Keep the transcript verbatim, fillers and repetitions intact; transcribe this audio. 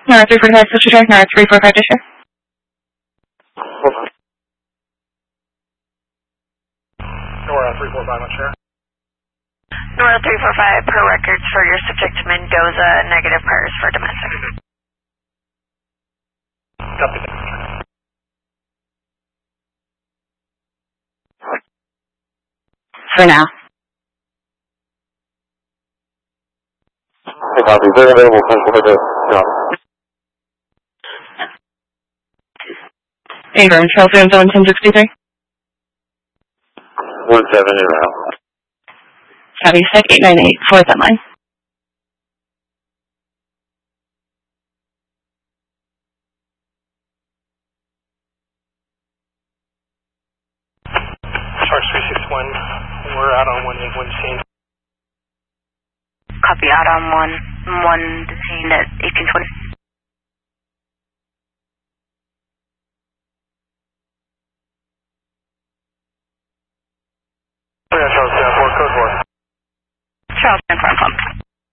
Nora three forty-five, switch your track, Nora three forty-five, dish. Nora three four five, on share. Nora three four five, per records for your subject to Mendoza, negative priors for domestic. Copy. For now. Hey, copy. Very available, potential for the job. Ingram, Trail three one seven, ten sixty-three. one seven in route. Copy, sec eight nine eight, fourth that line. Charge three six one, we're out on one, one scene. Copy, out on one, one detained at eighteen twenty. Yeah, Charles, yeah, four, code four. Charles, ten front pump.